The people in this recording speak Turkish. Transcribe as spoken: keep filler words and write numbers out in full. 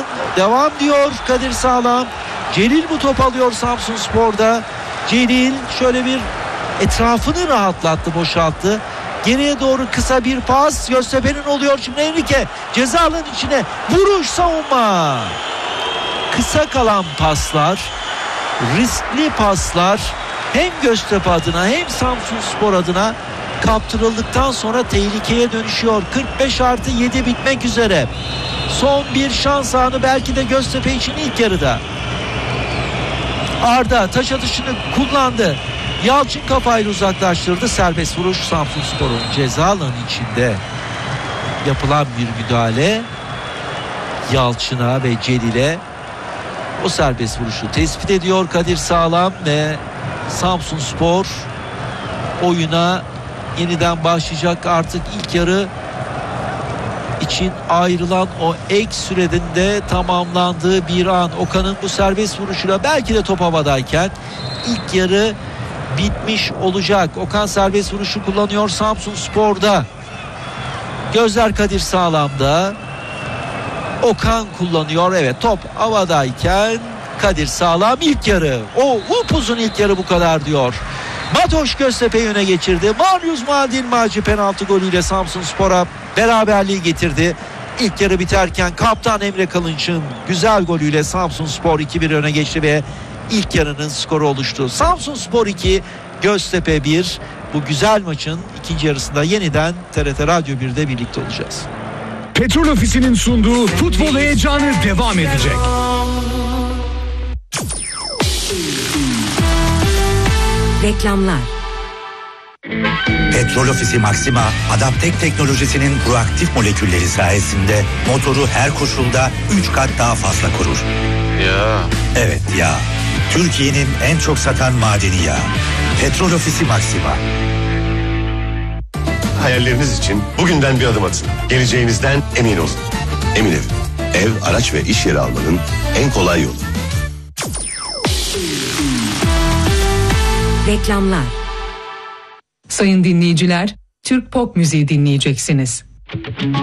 devam diyor Kadir Sağlam. Celil bu top alıyor Samsunspor'da. Celil şöyle bir etrafını rahatlattı, boşalttı. Geriye doğru kısa bir pas. Göztepe'nin oluyor şimdi Enrique. Ceza alanının içine vuruş, savunma. Kısa kalan paslar, riskli paslar hem Göztepe adına hem Samsunspor adına kaptırıldıktan sonra tehlikeye dönüşüyor. kırk beş artı yedi bitmek üzere. Son bir şans anı belki de Göztepe için ilk yarıda. Arda taş atışını kullandı. Yalçın kafayla uzaklaştırdı. Serbest vuruş Samsunspor'un ceza alanı içinde yapılan bir müdahale. Yalçın'a ve Celil'e o serbest vuruşu tespit ediyor Kadir Sağlam ve Samsunspor oyuna yeniden başlayacak. Artık ilk yarı için ayrılan o ek sürenin de tamamlandığı bir an. Okan'ın bu serbest vuruşuyla belki de top havadayken ilk yarı bitmiş olacak. Okan serbest vuruşu kullanıyor Samsunspor'da. Gözler Kadir Sağlam'da. Okan kullanıyor. Evet, top havadayken Kadir Sağlam ilk yarı. O upuzun ilk yarı bu kadar diyor. Matoş Göztepe'yi öne geçirdi. Marius Maldin Maci penaltı golüyle Samsunspor'a beraberliği getirdi. İlk yarı biterken kaptan Emre Kılınç'ın güzel golüyle Samsunspor iki bir öne geçti ve ilk yarının skoru oluştu. Samsunspor iki, Göztepe bir. Bu güzel maçın ikinci yarısında yeniden T R T Radyo bir'de birlikte olacağız. Petrol Ofisi'nin sunduğu futbol heyecanı devam edecek. Reklamlar. Petrol Ofisi Maxima, Adaptek teknolojisinin proaktif molekülleri sayesinde motoru her koşulda üç kat daha fazla korur. Ya. Evet ya. Türkiye'nin en çok satan madeni yağı. Petrol Ofisi Maxima. Hayalleriniz için bugünden bir adım atın. Geleceğinizden emin olun. Emin Ev. Ev, araç ve iş yeri almanın en kolay yolu. Reklamlar. Sayın dinleyiciler, Türk pop müziği dinleyeceksiniz.